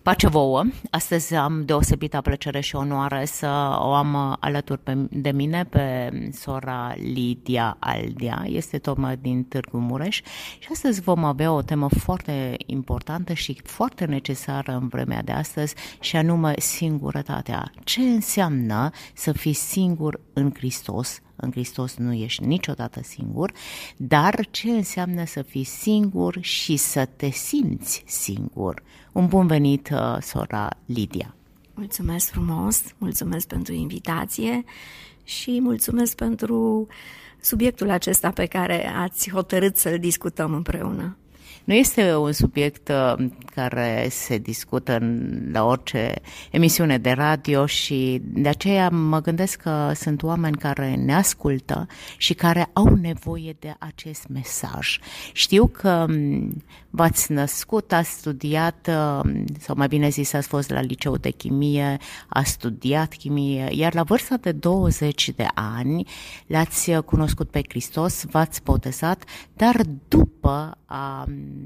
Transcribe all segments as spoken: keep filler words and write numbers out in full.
pace vouă! Astăzi am deosebită plăcere și onoare să o am alături de mine pe sora Lidia Aldea. Este tocmai din Târgu Mureș și astăzi vom avea o temă foarte importantă și foarte necesară în vremea de astăzi, și anume singurătatea. Ce înseamnă să fii singur în Hristos? În Hristos nu ești niciodată singur, dar ce înseamnă să fii singur și să te simți singur? Un bun venit, sora Lidia! Mulțumesc frumos, mulțumesc pentru invitație și mulțumesc pentru subiectul acesta pe care ați hotărât să-l discutăm împreună. Nu este un subiect care se discută la orice emisiune de radio și de aceea mă gândesc că sunt oameni care ne ascultă și care au nevoie de acest mesaj. Știu că v-ați născut, ați studiat, sau mai bine zis, ați fost la liceu de chimie, ați studiat chimie, iar la vârsta de douăzeci de ani l-ați cunoscut pe Hristos, v-ați botezat, dar după a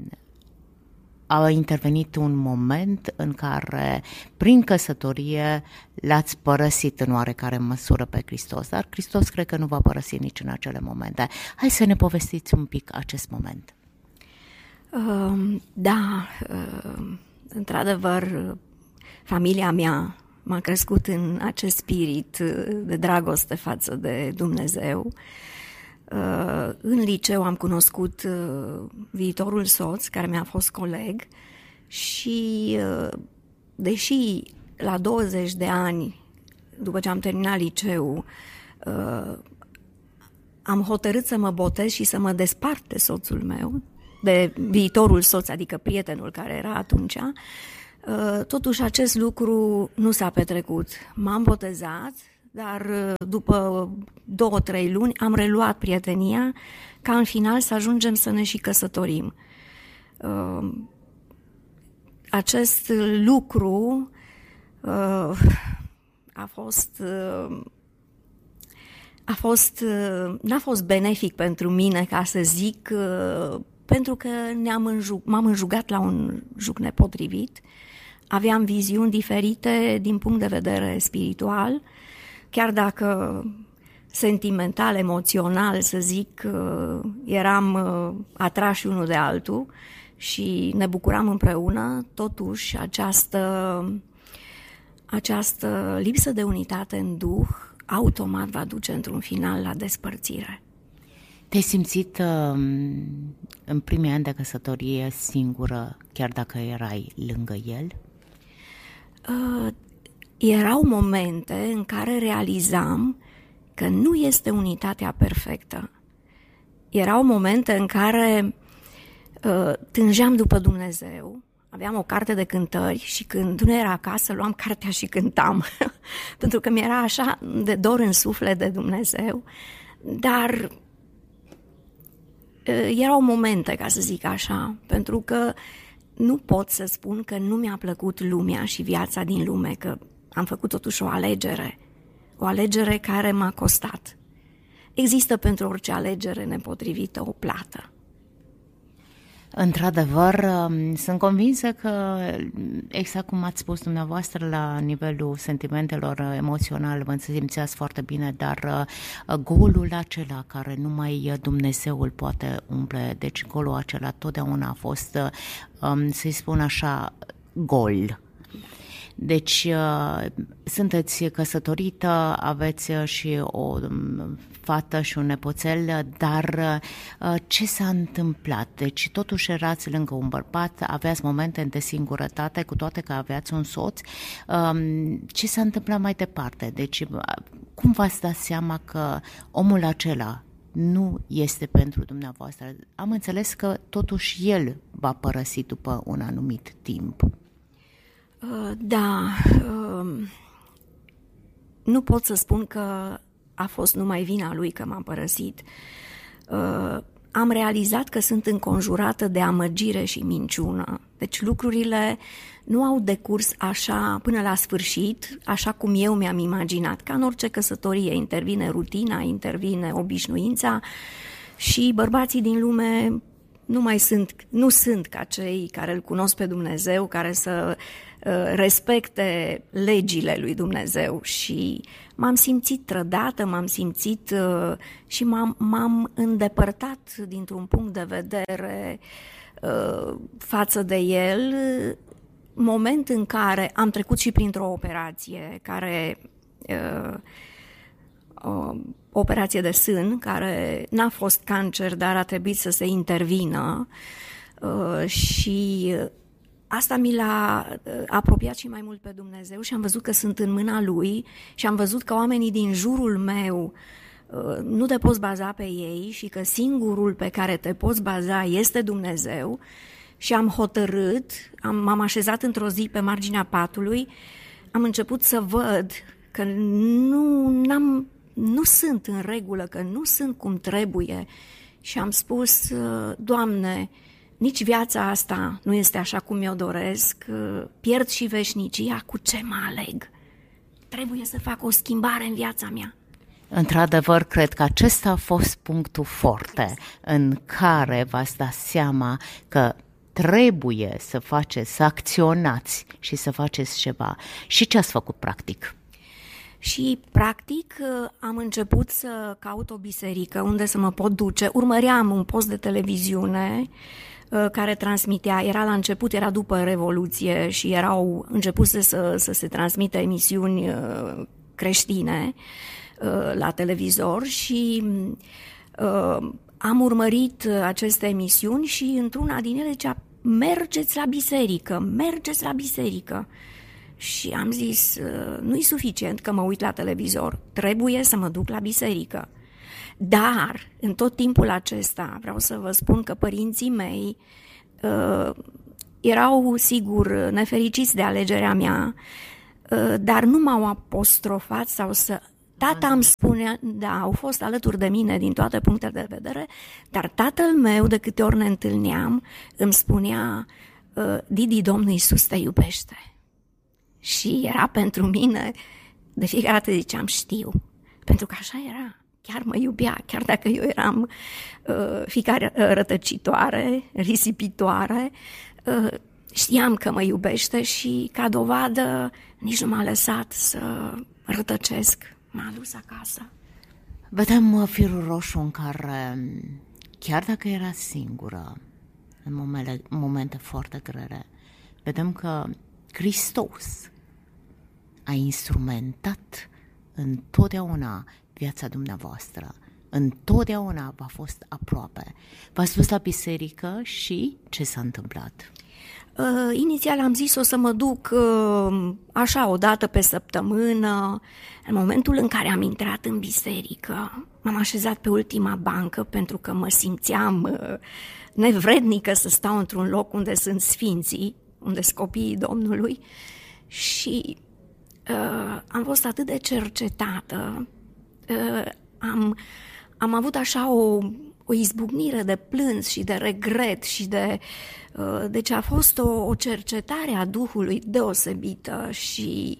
a intervenit un moment în care, prin căsătorie, l-ați părăsit în oarecare măsură pe Hristos, dar Hristos cred că nu va părăsi nici în acele momente. Hai să ne povestiți un pic acest moment. Uh, da, uh, într-adevăr, familia mea m-a crescut în acest spirit de dragoste față de Dumnezeu. Uh, în liceu am cunoscut uh, viitorul soț, care mi-a fost coleg, și uh, deși la douăzeci de ani, după ce am terminat liceu, uh, am hotărât să mă botez și să mă despart de soțul meu, de viitorul soț, adică prietenul care era atunci, uh, totuși acest lucru nu s-a petrecut. M-am botezat, dar după două, trei luni am reluat prietenia ca în final să ajungem să ne și căsătorim. Acest lucru a fost, a fost, n-a fost benefic pentru mine, ca să zic, pentru că ne-am înjug, m-am înjugat la un juc nepotrivit. Aveam viziuni diferite din punct de vedere spiritual, chiar dacă sentimental, emoțional, să zic, eram atrași unul de altul și ne bucuram împreună, totuși această, această lipsă de unitate în duh automat va duce într-un final la despărțire. Te-ai simțit în primii ani de căsătorie singură, chiar dacă erai lângă el? Uh, Erau momente în care realizam că nu este unitatea perfectă. Erau momente în care uh, tângeam după Dumnezeu, aveam o carte de cântări și când nu era acasă, luam cartea și cântam, pentru că mi-era așa de dor în suflet de Dumnezeu, dar uh, erau momente, ca să zic așa, pentru că nu pot să spun că nu mi-a plăcut lumea și viața din lume, că am făcut totuși o alegere, o alegere care m-a costat. Există pentru orice alegere nepotrivită o plată. Într-adevăr, sunt convinsă că, exact cum ați spus dumneavoastră, la nivelul sentimentelor emoționale vă simțeați foarte bine, dar golul acela care numai Dumnezeu îl poate umple, deci golul acela totdeauna a fost, să-i spun așa, gol. Deci sunteți căsătorită, aveți și o fată și un nepoțel, dar ce s-a întâmplat? Deci totuși erați lângă un bărbat, aveați momente de singurătate, cu toate că aveați un soț. Ce s-a întâmplat mai departe? Deci cum v-ați dat seama că omul acela nu este pentru dumneavoastră? Am înțeles că totuși el va părăsi după un anumit timp. Da, nu pot să spun că a fost numai vina lui că m-am părăsit. Am realizat că sunt înconjurată de amăgire și minciună. Deci lucrurile nu au decurs așa până la sfârșit, așa cum eu mi-am imaginat. Ca în orice căsătorie intervine rutina, intervine obișnuința și bărbații din lume nu mai sunt, nu sunt ca cei care îl cunosc pe Dumnezeu, care să uh, respecte legile lui Dumnezeu și m-am simțit trădată, m-am simțit uh, și m-am, m-am îndepărtat dintr-un punct de vedere uh, față de el, moment în care am trecut și printr-o operație care... Uh, o operație de sân, care n-a fost cancer, dar a trebuit să se intervină uh, și asta mi l-a apropiat și mai mult pe Dumnezeu și am văzut că sunt în mâna Lui și am văzut că oamenii din jurul meu uh, nu te poți baza pe ei și că singurul pe care te poți baza este Dumnezeu și am hotărât, am, m-am așezat într-o zi pe marginea patului, am început să văd că nu n-am nu sunt în regulă, că nu sunt cum trebuie și am spus, Doamne, nici viața asta nu este așa cum mi-o doresc, pierd și veșnicia, cu ce mă aleg? Trebuie să fac o schimbare în viața mea. Într-adevăr, cred că acesta a fost punctul forte în care v-ați dat seama că trebuie să faceți, să acționați și să faceți ceva. Și ce ați făcut practic? Și, practic, am început să caut o biserică unde să mă pot duce. Urmăream un post de televiziune care transmitea, era la început, era după Revoluție și erau început să, să, să se transmită emisiuni creștine la televizor și uh, am urmărit aceste emisiuni și într-una din ele zicea, mergeți la biserică, mergeți la biserică. Și am zis, nu-i suficient că mă uit la televizor, trebuie să mă duc la biserică. Dar, în tot timpul acesta, vreau să vă spun că părinții mei uh, erau, sigur, nefericiți de alegerea mea, uh, dar nu m-au apostrofat sau să... Tata îmi spunea, da, au fost alături de mine din toate punctele de vedere, dar tatăl meu, de câte ori ne întâlneam, îmi spunea, uh, Didi, Domnul Iisus te iubește. Și era pentru mine, de fiecare dată ziceam, știu, pentru că așa era, chiar mă iubea, chiar dacă eu eram uh, fiica rătăcitoare, risipitoare, uh, știam că mă iubește și ca dovadă nici nu m-a lăsat să rătăcesc, m-a dus acasă. Vedem firul roșu în care, chiar dacă era singură, în momente, momente foarte grele, vedem că Hristos a instrumentat întotdeauna viața dumneavoastră, întotdeauna v-a fost aproape. V-ați dus la biserică și ce s-a întâmplat? Uh, inițial am zis o să mă duc uh, așa o dată pe săptămână. În momentul în care am intrat în biserică, m-am așezat pe ultima bancă pentru că mă simțeam uh, nevrednică să stau într-un loc unde sunt sfinții, unde sunt copiii Domnului și uh, am fost atât de cercetată, uh, am, am avut așa o, o izbucnire de plâns și de regret și de... Uh, deci a fost o, o cercetare a Duhului deosebită și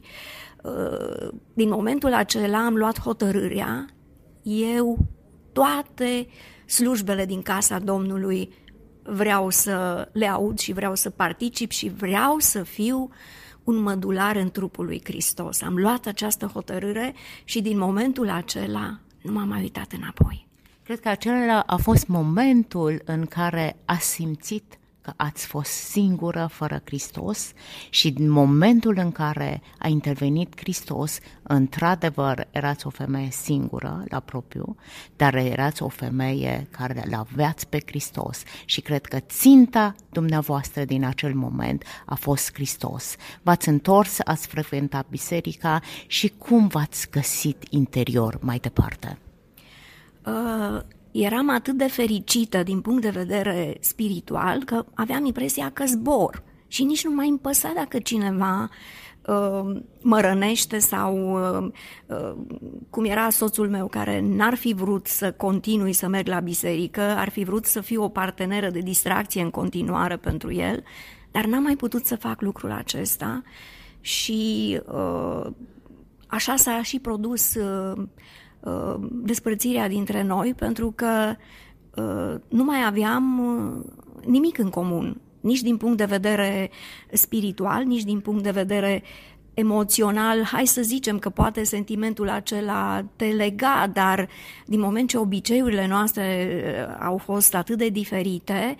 uh, din momentul acela am luat hotărârea, eu toate slujbele din casa Domnului vreau să le aud și vreau să particip și vreau să fiu un mădular în trupul lui Hristos. Am luat această hotărâre și din momentul acela nu m-am mai uitat înapoi. Cred că acela a fost momentul în care a simțit că ați fost singură fără Hristos și din momentul în care a intervenit Hristos, într-adevăr erați o femeie singură la propriu, dar erați o femeie care l-aveați pe Hristos și cred că ținta dumneavoastră din acel moment a fost Hristos. V-ați întors, ați frecventat biserica și cum v-ați găsit interior mai departe? Uh... Eram atât de fericită din punct de vedere spiritual că aveam impresia că zbor și nici nu m-a împăsat dacă cineva uh, mă rănește sau uh, uh, cum era soțul meu care n-ar fi vrut să continui să merg la biserică, ar fi vrut să fiu o parteneră de distracție în continuare pentru el, dar n-am mai putut să fac lucrul acesta și uh, așa s-a și produs uh, despărțirea dintre noi, pentru că nu mai aveam nimic în comun, nici din punct de vedere spiritual, nici din punct de vedere emoțional. Hai să zicem că poate sentimentul acela te lega, dar din moment ce obiceiurile noastre au fost atât de diferite,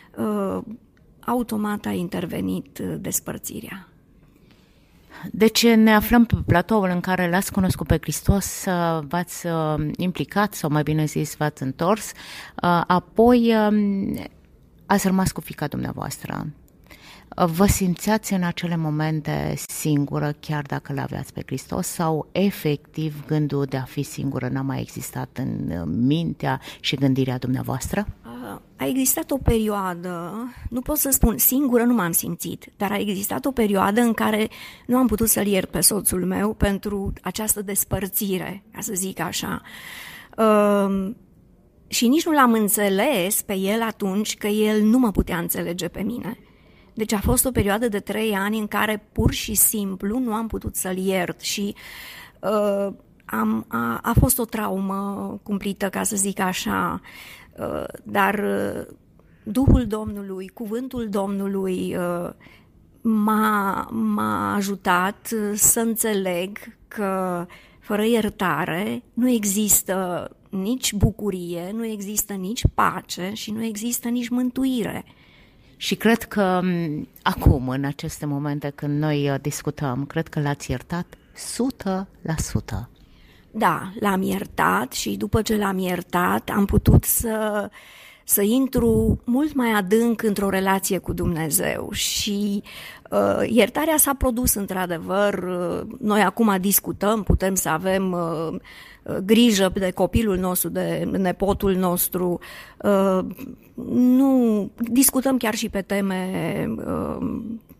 automat a intervenit despărțirea. Deci ne aflăm pe platoul în care l-ați cunoscut pe Hristos, v-ați implicat, sau mai bine zis, v-ați întors, apoi ați rămas cu fiica dumneavoastră. Vă simțeați în acele momente singură, chiar dacă l-aveați pe Hristos, sau efectiv gândul de a fi singură n-a mai existat în mintea și gândirea dumneavoastră? A existat o perioadă, nu pot să spun singură, nu m-am simțit, dar a existat o perioadă în care nu am putut să-l iert pe soțul meu pentru această despărțire, ca să zic așa. Uh, și nici nu l-am înțeles pe el atunci că el nu mă putea înțelege pe mine. Deci a fost o perioadă de trei ani în care pur și simplu nu am putut să-l iert și uh, am, a, a fost o traumă cumplită, ca să zic așa, uh, dar uh, Duhul Domnului, cuvântul Domnului uh, m-a, m-a ajutat să înțeleg că fără iertare nu există nici bucurie, nu există nici pace și nu există nici mântuire. Și cred că acum, în aceste momente când noi discutăm, cred că l-ați iertat o sută la sută. Da, l-am iertat și după ce l-am iertat am putut să, să intru mult mai adânc într-o relație cu Dumnezeu și uh, iertarea s-a produs într-adevăr. Uh, noi acum discutăm, putem să avem uh, grijă de copilul nostru, de nepotul nostru, uh, nu discutăm chiar și pe teme uh,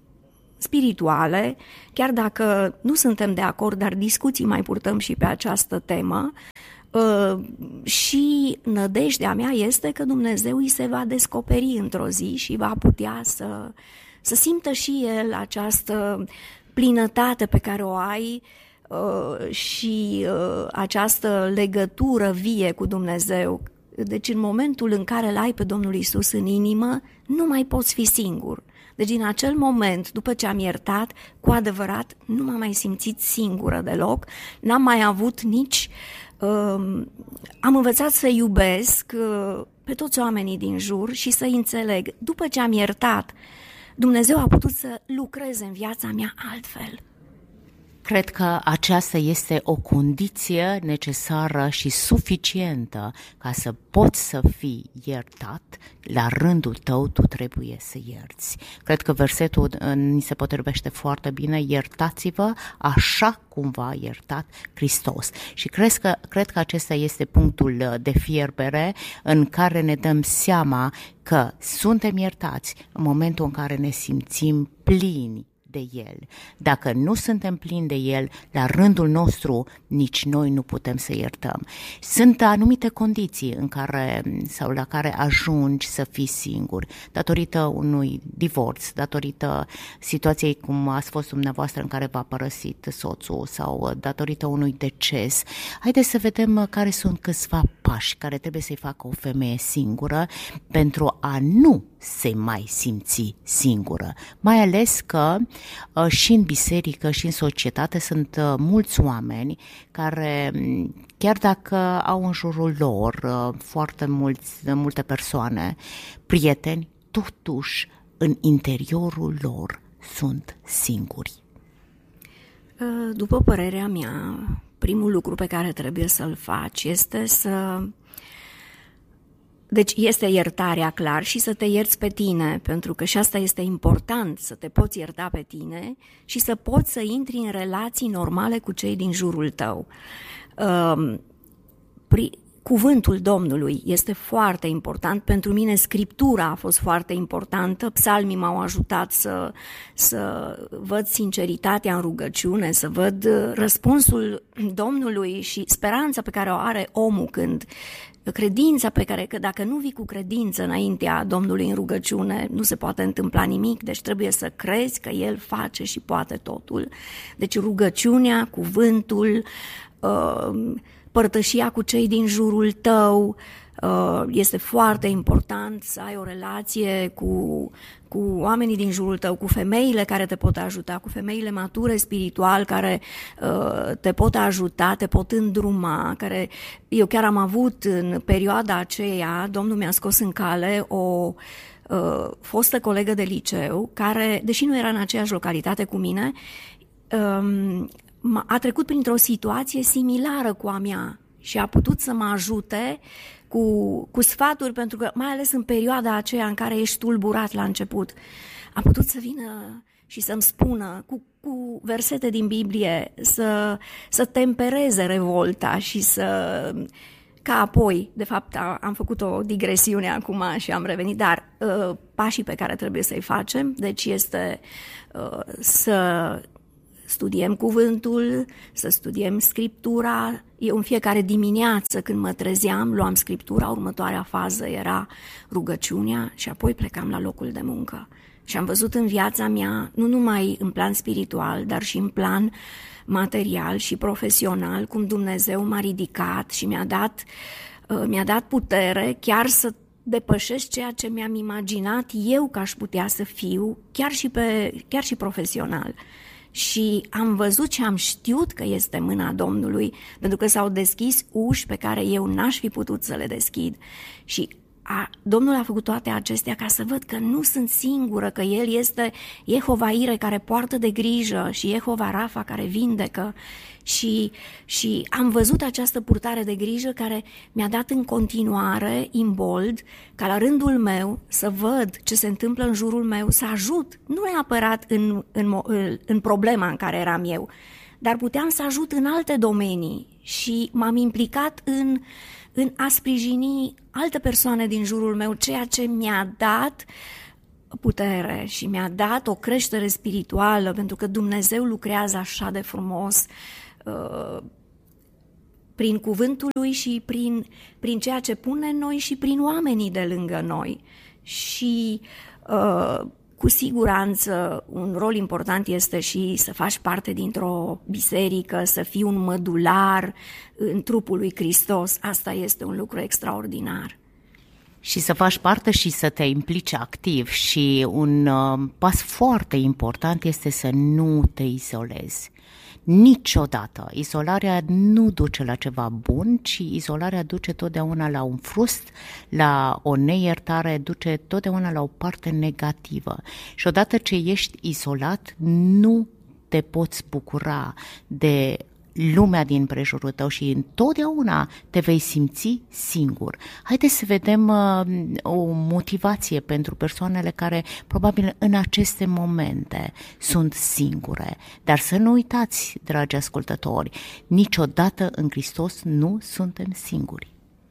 spirituale, chiar dacă nu suntem de acord, dar discuții mai purtăm și pe această temă. Uh, și nădejdea mea este că Dumnezeu îi se va descoperi într-o zi și va putea să, să simtă și el această plinătate pe care o ai uh, și uh, această legătură vie cu Dumnezeu. Deci în momentul în care îl ai pe Domnul Iisus în inimă, nu mai poți fi singur. Deci din acel moment, după ce am iertat, cu adevărat nu m-am mai simțit singură deloc, n-am mai avut nici... Uh, am învățat să iubesc uh, pe toți oamenii din jur și să înțeleg. După ce am iertat, Dumnezeu a putut să lucreze în viața mea altfel. Cred că aceasta este o condiție necesară și suficientă ca să poți să fii iertat. La rândul tău tu trebuie să ierți. Cred că versetul ni se potrivește foarte bine: iertați-vă așa cum v-a iertat Hristos. Și cred că, cred că acesta este punctul de fierbere în care ne dăm seama că suntem iertați în momentul în care ne simțim plini de El. Dacă nu suntem plini de El, la rândul nostru nici noi nu putem să iertăm. Sunt anumite condiții în care sau la care ajungi să fii singur, datorită unui divorț, datorită situației cum ați fost dumneavoastră în care v-a părăsit soțul sau datorită unui deces. Haideți să vedem care sunt câțiva pași care trebuie să-i facă o femeie singură pentru a nu se mai simți singură. Mai ales că uh, și în biserică și în societate sunt uh, mulți oameni care, chiar dacă au în jurul lor uh, foarte mulți, multe persoane, prieteni, totuși în interiorul lor sunt singuri. După părerea mea, primul lucru pe care trebuie să-l faci este să... Deci este iertarea, clar, și să te ierți pe tine, pentru că și asta este important, să te poți ierta pe tine și să poți să intri în relații normale cu cei din jurul tău. Uh, pri- Cuvântul Domnului este foarte important. Pentru mine Scriptura a fost foarte importantă. Psalmii m-au ajutat să, să văd sinceritatea în rugăciune, să văd răspunsul Domnului și speranța pe care o are omul când... Credința pe care, că dacă nu vii cu credință înaintea Domnului în rugăciune, nu se poate întâmpla nimic, deci trebuie să crezi că El face și poate totul. Deci rugăciunea, cuvântul, uh, părtășia cu cei din jurul tău. Este foarte important să ai o relație cu, cu oamenii din jurul tău, cu femeile care te pot ajuta, cu femeile mature spiritual care uh, te pot ajuta, te pot îndruma, care eu chiar am avut în perioada aceea, Domnul mi-a scos în cale o uh, fostă colegă de liceu care, deși nu era în aceeași localitate cu mine, um, a trecut printr-o situație similară cu a mea și a putut să mă ajute Cu, cu sfaturi, pentru că mai ales în perioada aceea în care ești tulburat la început, a putut să vină și să-mi spună cu, cu versete din Biblie să, să tempereze revolta și să... Ca apoi, de fapt am făcut o digresiune acum și am revenit, dar uh, pașii pe care trebuie să-i facem, deci este uh, să studiem cuvântul, să studiem Scriptura. Eu în fiecare dimineață când mă trezeam, luam Scriptura, următoarea fază era rugăciunea și apoi plecam la locul de muncă. Și am văzut în viața mea, nu numai în plan spiritual, dar și în plan material și profesional, cum Dumnezeu m-a ridicat și mi-a dat, mi-a dat putere chiar să depășesc ceea ce mi-am imaginat eu că aș putea să fiu, chiar și, pe, chiar și profesional. Și am văzut și am știut că este mâna Domnului, pentru că s-au deschis uși pe care eu n-aș fi putut să le deschid. Și a, Domnul a făcut toate acestea ca să văd că nu sunt singură, că El este Jehova Ire care poartă de grijă și Jehova Rafa care vindecă. Și, și am văzut această purtare de grijă care mi-a dat în continuare imbold ca la rândul meu să văd ce se întâmplă în jurul meu, să ajut, nu neapărat în, în, în problema în care eram eu, dar puteam să ajut în alte domenii și m-am implicat în, în a sprijini alte persoane din jurul meu, ceea ce mi-a dat putere și mi-a dat o creștere spirituală, pentru că Dumnezeu lucrează așa de frumos prin cuvântul lui și prin, prin ceea ce pune în noi și prin oamenii de lângă noi. Și uh, cu siguranță un rol important este și să faci parte dintr-o biserică, să fii un mădular în trupul lui Hristos. Asta este un lucru extraordinar. Și să faci parte și să te implici activ. Și un uh, pas foarte important este să nu te izolezi. Niciodată. Izolarea nu duce la ceva bun, ci izolarea duce totdeauna la un frust, la o neiertare, duce totdeauna la o parte negativă. Și odată ce ești izolat, nu te poți bucura de lumea din prejurul tău și întotdeauna te vei simți singur. Haideți să vedem uh, o motivație pentru persoanele care probabil în aceste momente sunt singure. Dar să nu uitați, dragi ascultători, niciodată în Hristos nu suntem singuri.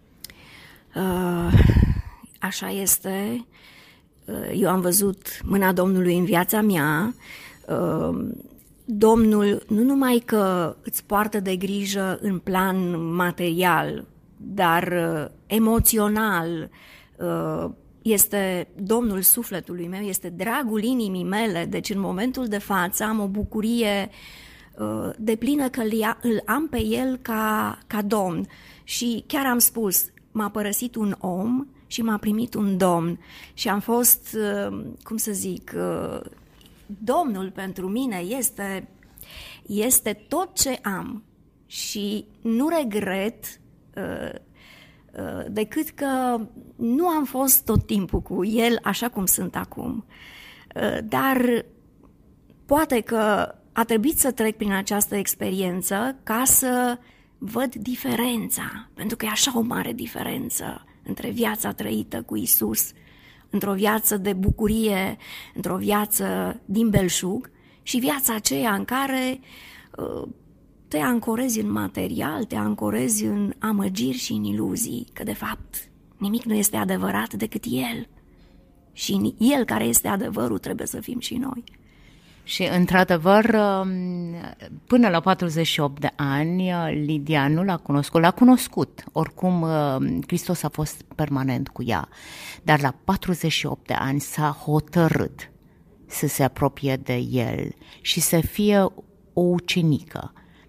Uh, așa este. Uh, eu am văzut mâna Domnului în viața mea. Uh, Domnul nu numai că îți poartă de grijă în plan material, dar uh, emoțional, uh, este Domnul sufletului meu, este dragul inimii mele, deci în momentul de față am o bucurie uh, deplină că îl am pe El ca, ca Domn. Și chiar am spus, m-a părăsit un om și m-a primit un Domn și am fost, uh, cum să zic... Uh, Domnul pentru mine este, este tot ce am și nu regret uh, uh, decât că nu am fost tot timpul cu El așa cum sunt acum. Uh, dar poate că a trebuit să trec prin această experiență ca să văd diferența, pentru că e așa o mare diferență între viața trăită cu Isus, într-o viață de bucurie, într-o viață din belșug și viața aceea în care uh, te ancorezi în material, te ancorezi în amăgiri și în iluzii, că de fapt nimic nu este adevărat decât El. Și El care este adevărul trebuie să fim și noi. Și într-adevăr, până la patruzeci și opt de ani, Lidia nu l-a cunoscut, l-a cunoscut, oricum Hristos a fost permanent cu ea, dar la patruzeci și opt de ani s-a hotărât să se apropie de El și să fie o ucenică.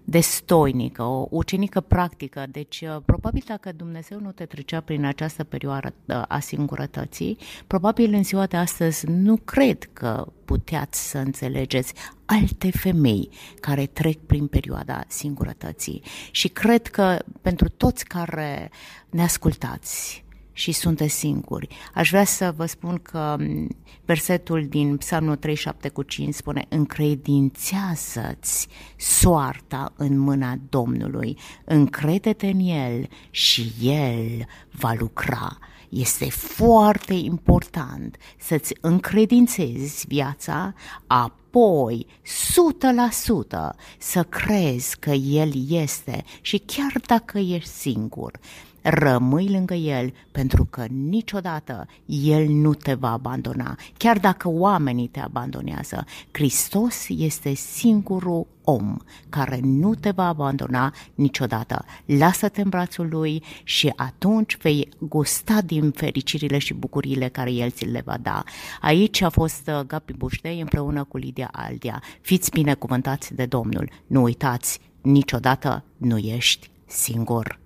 destoinică, o ucenică practică. Deci, probabil dacă Dumnezeu nu te trecea prin această perioadă a singurătății, probabil în ziua de astăzi nu cred că puteați să înțelegeți alte femei care trec prin perioada singurătății. Și cred că pentru toți care ne ascultați și sunteți singuri, aș vrea să vă spun că versetul din Psalmul treizeci și șapte cu cinci spune: încredințează-ți soarta în mâna Domnului, încrede-te în El și El va lucra. Este foarte important să-ți încredințezi viața, apoi o sută la sută să crezi că El este și chiar dacă ești singur, rămâi lângă El, pentru că niciodată El nu te va abandona. Chiar dacă oamenii te abandonează, Hristos este singurul om care nu te va abandona niciodată. Lasă-te în brațul Lui și atunci vei gusta din fericirile și bucuriile care El ți le va da. Aici a fost Gabi Buștei împreună cu Lidia Aldea. Fiți binecuvântați de Domnul. Nu uitați, niciodată nu ești singur.